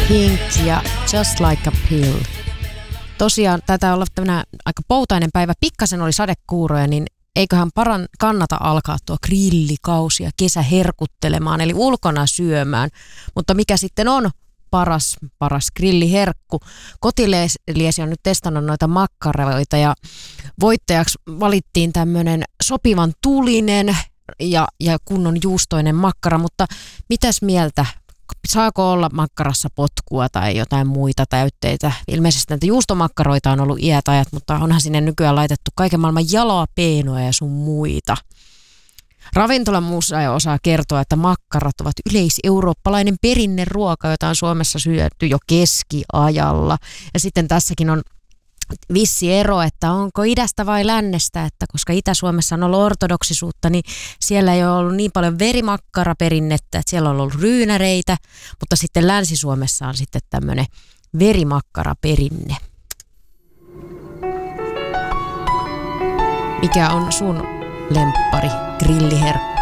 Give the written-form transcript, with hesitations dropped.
Pink ja Just Like a Pill. Tosiaan taitaa olla tämmöinen aika poutainen päivä. Pikkasen oli sadekuuroja, niin eiköhän kannata alkaa tuo grillikausi ja kesä herkuttelemaan, eli ulkona syömään. Mutta mikä sitten on paras grilliherkku? Kotiliesi on nyt testannut noita makkaroita ja voittajaksi valittiin tämmöinen sopivan tulinen ja kunnon juustoinen makkara, mutta mitäs mieltä? Saako olla makkarassa potkua tai jotain muita täytteitä? Ilmeisesti näitä juustomakkaroita on ollut iät ajat, mutta onhan sinne nykyään laitettu kaiken maailman jalapeenoja ja sun muita. Ravintolamuseo osaa kertoa, että makkarat ovat yleiseurooppalainen perinneruoka, jota on Suomessa syöty jo keskiajalla. Ja sitten tässäkin on vissi ero, että onko idästä vai lännestä, että koska Itä-Suomessa on ollut ortodoksisuutta, niin siellä ei ole ollut niin paljon verimakkaraperinnettä, että siellä on ollut ryynäreitä, mutta sitten Länsi-Suomessa on sitten tämmöinen verimakkaraperinne. Mikä on sun lemppari grilliherkku?